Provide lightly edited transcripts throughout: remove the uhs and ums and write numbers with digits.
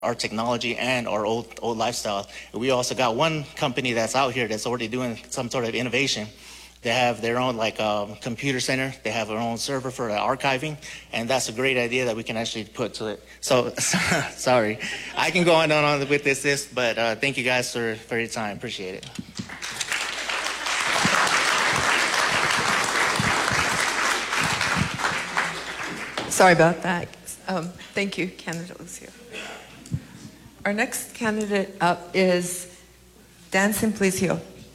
our technology and our old lifestyle. We also got one company that's out here that's already doing some sort of innovation. They have their own computer center. They have their own server for the archiving, and that's a great idea that we can actually put to it. So, sorry, I can go on and on with this, but thank you guys for your time. Appreciate it. Sorry about that. Thank you, candidate Lucio. Our next candidate up is Dan Simplicio.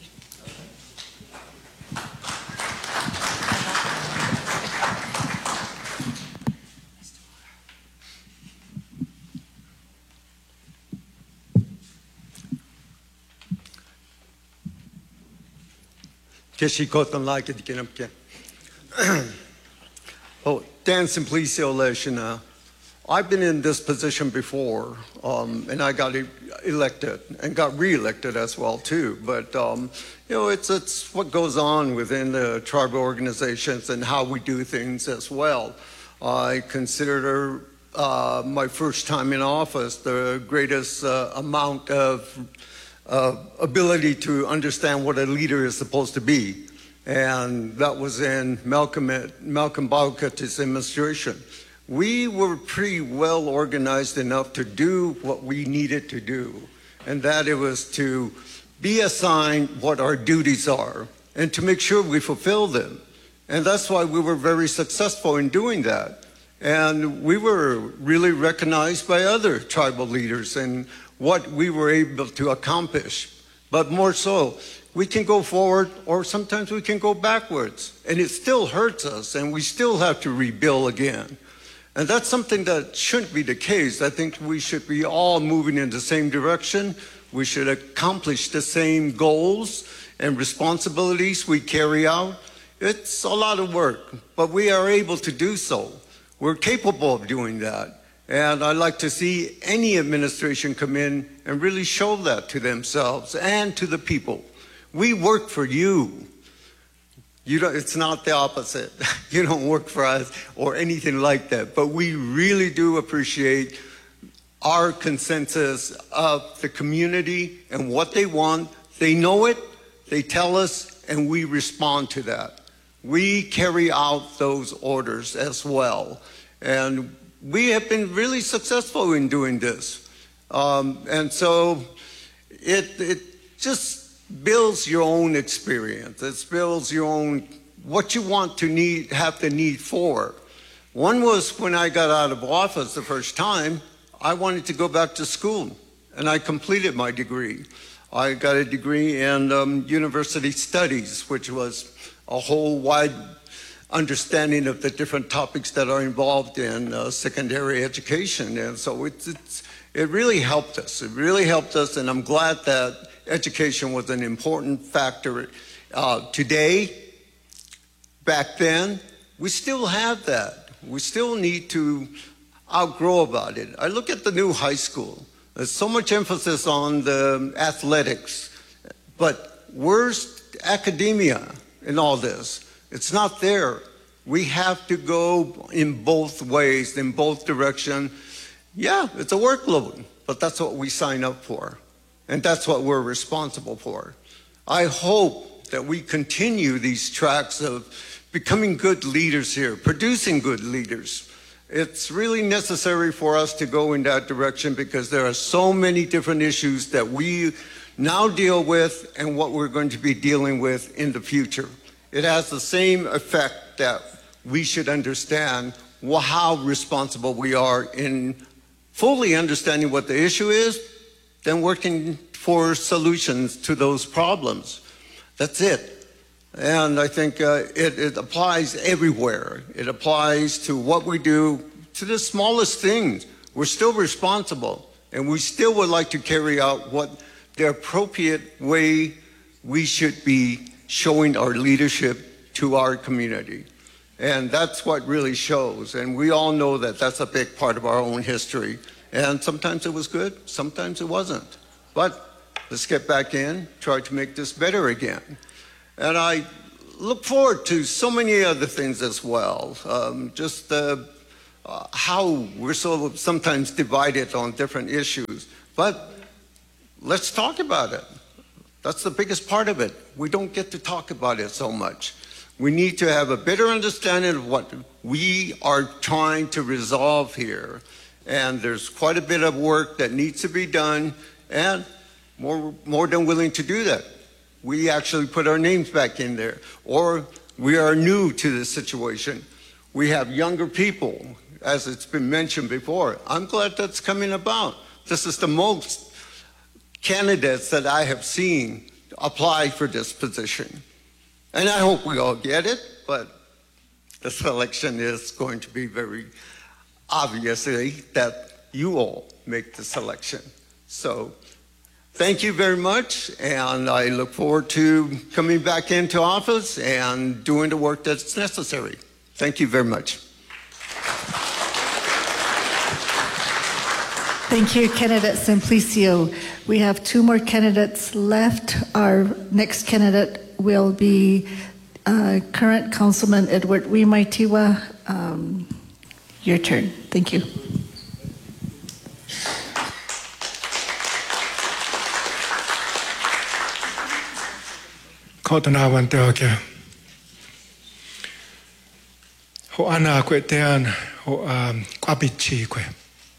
Oh, Dan Simplicio Leshina. I've been in this position before, and I got elected and got re-elected as well too. But it's what goes on within the tribal organizations and how we do things as well. I consider my first time in office the greatest amount of ability to understand what a leader is supposed to be. And that was in Malcolm Bowcut's administration. We were pretty well organized enough to do what we needed to do. And that it was to be assigned what our duties are and to make sure we fulfill them. And that's why we were very successful in doing that. And we were really recognized by other tribal leaders and what we were able to accomplish. But more so, we can go forward or sometimes we can go backwards. And it still hurts us and we still have to rebuild again. And that's something that shouldn't be the case. I think we should be all moving in the same direction. We should accomplish the same goals and responsibilities we carry out. It's a lot of work, but we are able to do so. We're capable of doing that. And I'd like to see any administration come in and really show that to themselves and to the people. We work for you. It's not the opposite. You don't work for us or anything like that. But we really do appreciate our consensus of the community and what they want. They know it, they tell us, and we respond to that. We carry out those orders as well. And we have been really successful in doing this. And so it just builds your own experience. It builds your own, what you want to have the need for. One was when I got out of office the first time, I wanted to go back to school, and I completed my degree. I got a degree in university studies, which was a whole wide understanding of the different topics that are involved in secondary education. And so it really helped us. It really helped us, and I'm glad that education was an important factor. Today, back then, we still have that. We still need to outgrow about it. I look at the new high school. There's so much emphasis on the athletics, but where's academia in all this? It's not there. We have to go in both ways, in both directions. Yeah, it's a workload, but that's what we sign up for. And that's what we're responsible for. I hope that we continue these tracks of becoming good leaders here, producing good leaders. It's really necessary for us to go in that direction because there are so many different issues that we now deal with and what we're going to be dealing with in the future. It has the same effect that we should understand how responsible we are in fully understanding what the issue is, then working for solutions to those problems. That's it. And I think it applies everywhere. It applies to what we do, to the smallest things. We're still responsible, and we still would like to carry out what the appropriate way we should be showing our leadership to our community. And that's what really shows. And we all know that that's a big part of our own history. And sometimes it was good, sometimes it wasn't. But let's get back in, try to make this better again. And I look forward to so many other things as well. Just how we're so sometimes divided on different issues. But let's talk about it. That's the biggest part of it. We don't get to talk about it so much. We need to have a better understanding of what we are trying to resolve here. And there's quite a bit of work that needs to be done, and more than willing to do that. We actually put our names back in there, or we are new to this situation. We have younger people, as it's been mentioned before. I'm glad that's coming about. This is the most candidates that I have seen apply for this position. And I hope we all get it, but the selection is going to be very obviously that you all make the selection. So thank you very much, and I look forward to coming back into office and doing the work that's necessary. Thank you very much. Thank you, candidate Simplicio. We have 2 more candidates left. Our next candidate will be current Councilman Edward Wimaitiwa. Your turn. Thank you. Kotanawan te ake. Ho ana kwe te an ho kwapichi kwe.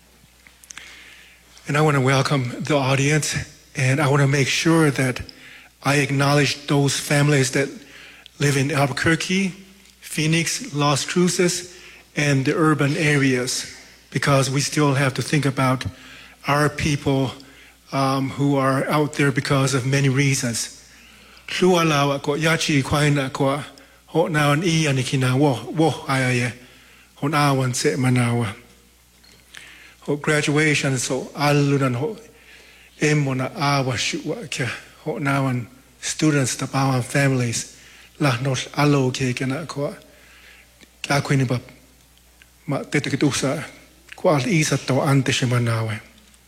And I want to welcome the audience, and I want to make sure that I acknowledge those families that live in Albuquerque, Phoenix, Las Cruces, and the urban areas, because we still have to think about our people who are out there because of many reasons. Lualawa ko yachi kwaina ko ho naon I anikina wo ayaye ho nawan se manawa. Ho graduation so alunan ho emona awa shuwa ke ho nawan students the power families la nos alo ke kana ko akwini ba ma tete ke tusa ko al isa to ante shimanawe.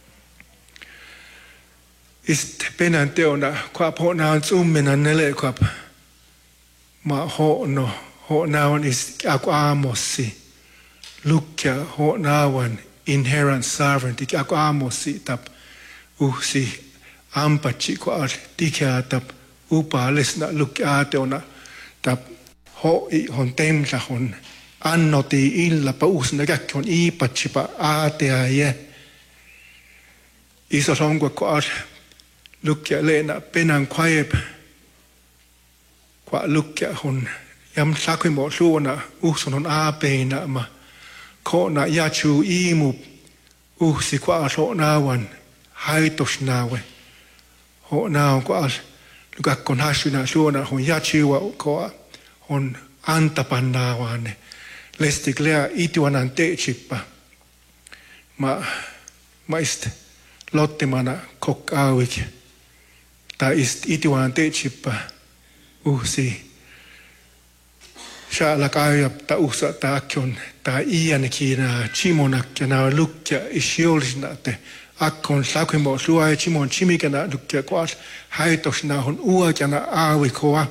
Is penan teona kwa po na tsumena nele kwa ma ho no ho nawan is akwamosi lukya ho nawan inherent sovereignty akwamosi tap si ampachi kwa tikya tap upa lesna lukya teona tap ho I hon temla hon annoti illa pa usna gakkon I pachipa ateaye isa songwa kwa lukya lena penan kwaep kwa lukya hon yam sakwe mo suona uson hon apena ma ko na yachu imu si kwa so nawan haitos nawe ho na kwa lukakkon hasuna suona hon yachu wa ko hon antapan nawane lestik lea ituanan te chippa ma ist lottimana kok awik ta ist ituan te chippa si sha la kaya ta usa ta akon ta ian kina chimonak na lukya ishiolsna te akon sakwemo suai chimon chimikana lukya kwat haitos na hon ua kana awi koa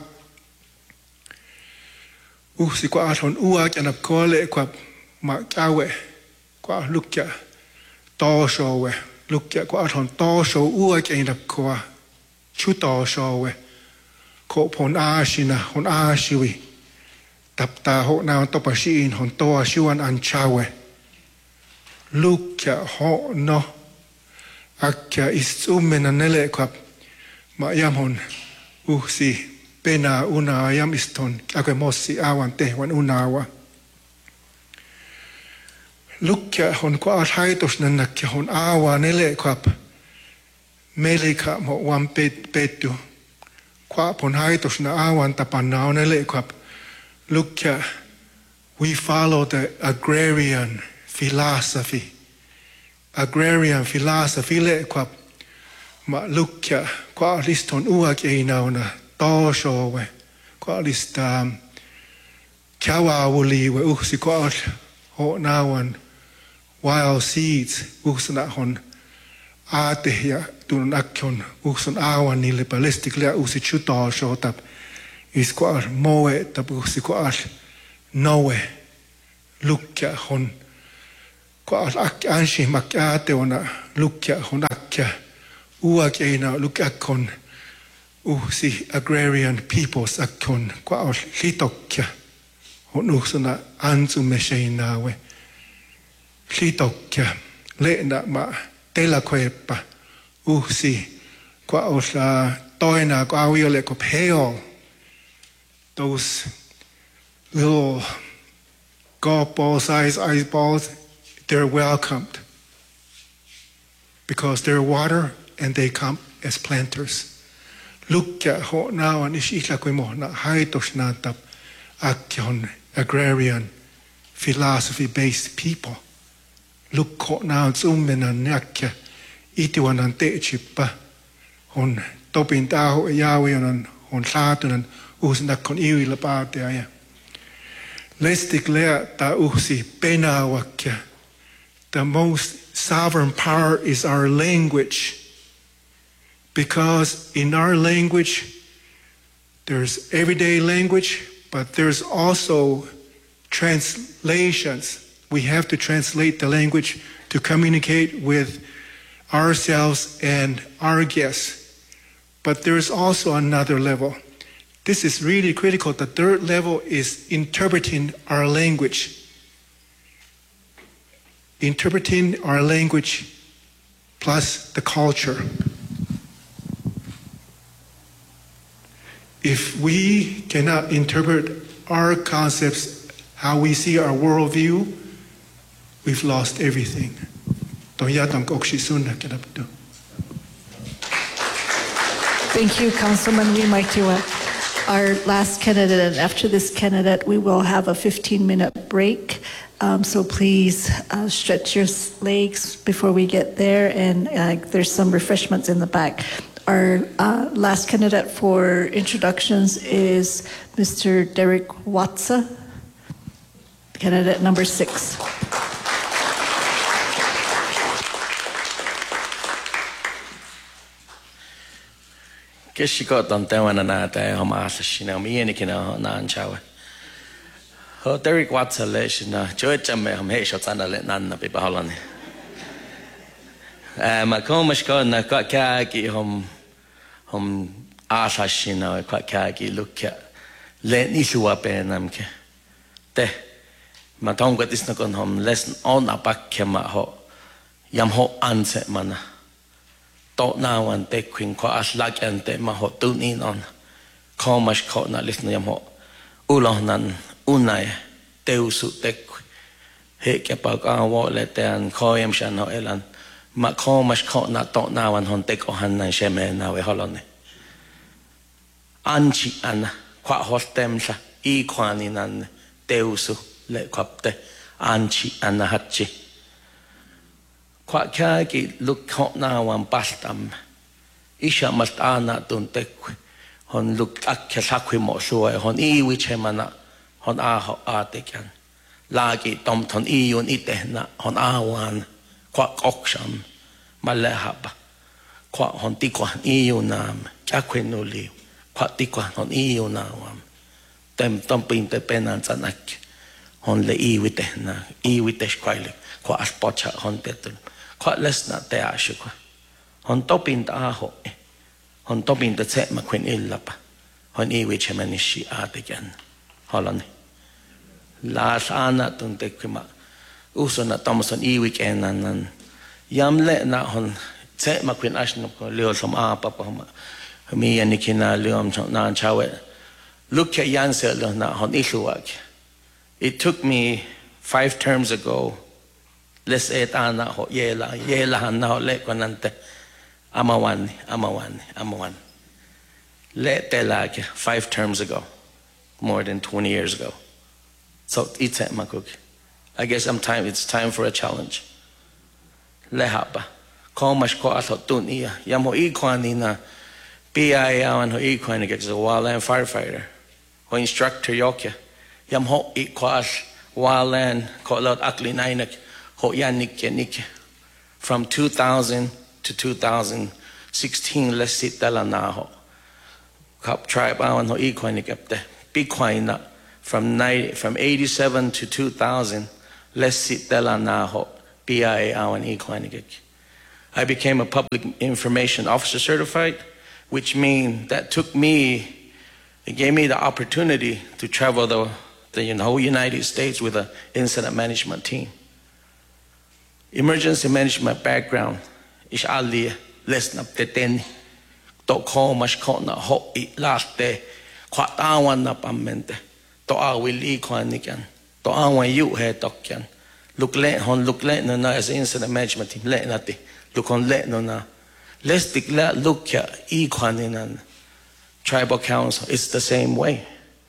si kwat hon ua kana kole kwa ma kawe kwa lukya toshowe lukya kwat hon tosho ua kana koa chuto showe ko pon ashina hon ashiwi tapta ho na topashin hon toa shuan anchawe lukya ho no akya isumena nele kwap ma yam hon si pena una yam iston akwe mosi awan tehwan unawa lukya hon ko haitos nanakya hon awa nele kwap melika mo wan petu kwa pon haitos na awan tapanao nele kwap lukya we follow the agrarian philosophy le kwap ma lukya kwa liston uak einauna toshowe kwa lista kawawuli we uksi kwa ho nawan wild seeds usna hon aatehja tunnen akkion ukson awan niille ballistic lea usi chuto shotap is moe tap usi noe lukja hon kwa anshi makate ona lukya honakya uakena lukakon si agrarian peoples akon kwa litokya honusuna anzu mesheinawe litokya lena ma tela kwepa si kwa osla toina kwa wiole ko pale those little golf ball size ice balls, they're welcomed because they're water and they come as planters. Look at how now and ishila kwemo na haitos natap akyon agrarian philosophy-based people. Look how now zumena nyakya itiwanan te chipa on topin taho yawe on satunan usnak kon iwi lapate aya. Let's declare the most sovereign power is our language. Because in our language, there's everyday language, but there's also translations. We have to translate the language to communicate with ourselves and our guests. But there's also another level. This is really critical. The third level is interpreting our language. Interpreting our language plus the culture. If we cannot interpret our concepts, how we see our worldview, we've lost everything. Thank you, Councilman Wimaitiwa. Our last candidate, and after this candidate, we will have a 15-minute break. So please stretch your legs before we get there, and there's some refreshments in the back. Our last candidate for introductions is Mr. Derek Watsa, candidate number 6. Kishikot on Tewana Nata, Homashina, Mienikina, Nanchawa. Derek Watts, Leshina, Joachim, Heshotana, Nana, Pipaholani. Makomashko, Nakaki, Hom Ashashina, Kwakaki, look at Let Nisua Penamke. Te Matonga is not on home, less on a back Kemaho, Yamho Anset Mana. Don't now and take Queen Quas like and te maho tunin on. Comash cotna listen yam ho. Ulonan unai teusu tek. Hekapag an wallet and coyam shano elan. Macomash cotna don't now and hon take ohan and sheme now a holone. Anchi an qua hostemsa equaninan teusu le quapte. Anchi an hachi. Quackagi look hot now and bastam. Isha must ana don't take on look at Kasakimo so on e which hemana on aho artican. Lagi tomton eun itena on awan quack auction malehaba. Quack on tikwan eunam, Jaquinuli, quack tikwan on eunawam. Them dumping the penance and on the e with the squile, quack spotcha on tetul. Quite less not there, sugar. On top in the aho, on top in the set McQueen illapa, on e which manishi art again. Holland. Last Anna don't take him up. Also, not Thomas on e weekend and yam let not on set McQueen Ashton, Leo some papa, me and Nikina, Leon Nan Chawet. Look at Yansel on issue work. It took me 5 terms ago. Let's say Anna ho yela now let konante amawan. Let te like 5 terms ago, more than 20 years ago. So it's at makuk. I guess it's time for a challenge. Lehapa. Komash ko ato tunia. Yamo ikwani na PIA ho ikwani gets a wildland firefighter. Ho instructor yokya. Yamho ikwas wildland ko lot akli nainak. From 2000 to 2016, let's sit Delanaho. Cup tribe awan ho equine big quina from 87 to 2000, let's sit Delanaho. BIA awan ikwanigik. I became a public information officer certified, which means that it gave me the opportunity to travel the whole United States with an incident management team. Emergency management background is ali lesnap teten to ko mas ko na ho I laste kwatawan na pamente to awili kwanikan to awan yu he tokyan lukle no na as incident management team le nati lukon le no na lestik la lukya ikwaninan tribal council. It's the same way.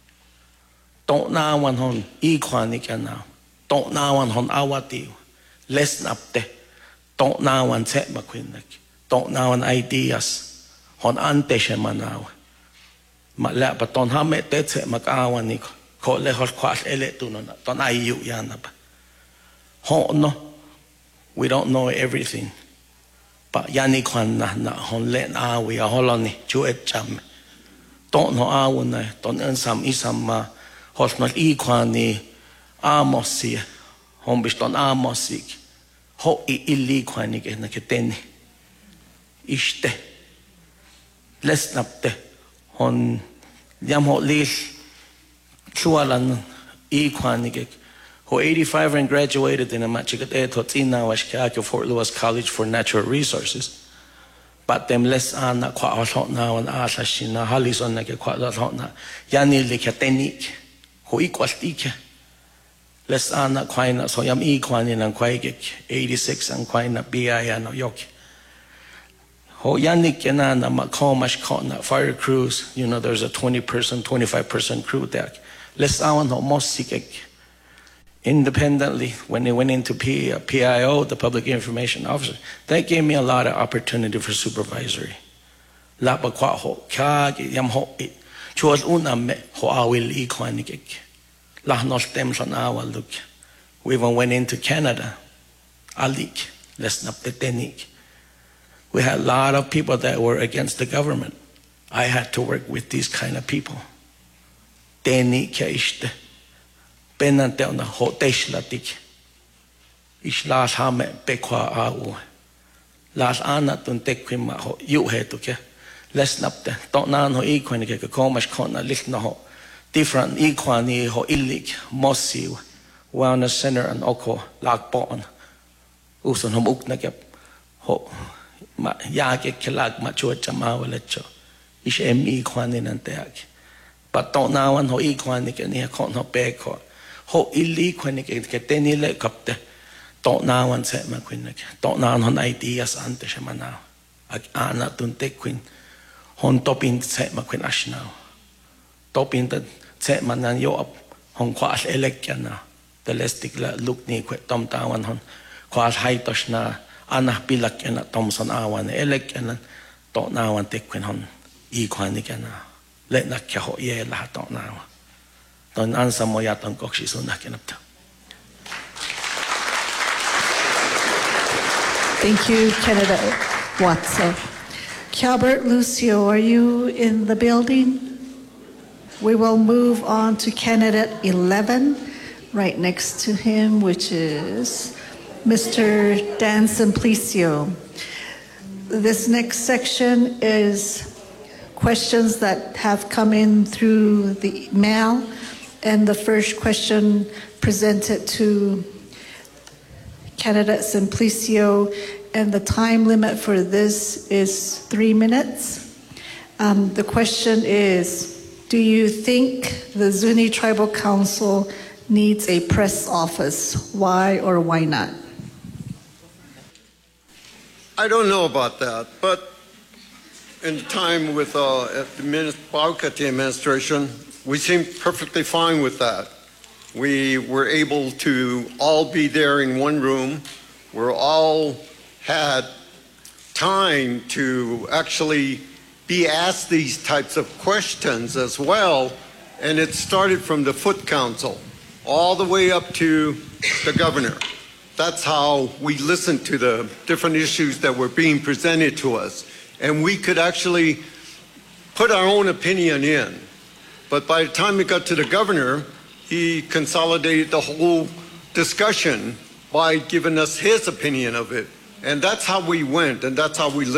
Don't na wan hon ikwanikan now. Don't na wan hon awati. Less napte. Don't na wan set makwinak. Don't na wan ideas. Hon ante she manaw. Mala pa ton hamet te set makawan ni ko le hos kwat ele tuno na. Ton ayu yana ba. Hon no. We don't know everything. But yani kwan na hon le na we a holoni chuet cham. Don't know awun don't ensam isam ma hos not ikwani amosi. Hon biston amosik. Ho I illi kwani ke na keteni. Ishte. Lesnapte. Hon yam ho lis chualan ikwani ke. Ho 85 and graduated in a machikat hotina washkak Fort Lewis College for Natural Resources. But them less ana kwa hot now and asashina halison na ke kwa hot na. Yani le keteni. Ho ikwastike. Let's ana kwaina so yam ikwani nan kwaigik 86 and kwaina BIA no yok. Ho yanik yanana makomash kona fire crews. There's a 20-person, 25-person crew there. Let's awan ho mosikik independently when they went into PIO, the Public Information Officer. That gave me a lot of opportunity for supervisory. Lapa kwa ho kagi yam ho it. Chuas uname ho awil ikwanikik. We even went into Canada. Alik, lesnaptetenik. We had a lot of people that were against the government. I had to work with these kind of people. Teni keishte. Penante na hoteshlatik. Ishlas hame bekwa au. Las anatun tekwima ho yuhetuke. Lesnapte. Don't nan ho ikwanike komash kona lichna ho. Different ikwani ho illik mosi wellness center and oko lakpon usun hom uknakep ho ma yake kilag ma chucha mawalecho ish em ikwani nanteak but don't now ho ikwani ke ni kon ho beko ho illi kwani ke tenile kapte don't now an set ma kwinak don't now on ideas ante shemana ak ana tunte kwin hon topin set ma kwin ashna topin the set manan yo up hon kwal elekana the lestik la look ni kwet tom tawan hon kwal haitosh na ana pilak na Thomson awan elekana to nawan tekwin hon I kwani kana let na kya ho ye la to nawa don ansa mo yatan kokshi sunna kenapta. Thank you, Canada Watson. Calbert Lucio, are you in the building? We will move on to candidate 11, right next to him, which is Mr. Dan Simplicio. This next section is questions that have come in through the mail, and the first question presented to candidate Simplicio, and the time limit for this is 3 minutes. The question is, do you think the Zuni Tribal Council needs a press office? Why or why not? I don't know about that, but in time with the Baukati administration, we seemed perfectly fine with that. We were able to all be there in one room. We all had time to actually be asked these types of questions as well, and it started from the Foot Council all the way up to the governor. That's how we listened to the different issues that were being presented to us, and we could actually put our own opinion in. But by the time it got to the governor, he consolidated the whole discussion by giving us his opinion of it. And that's how we went, and that's how we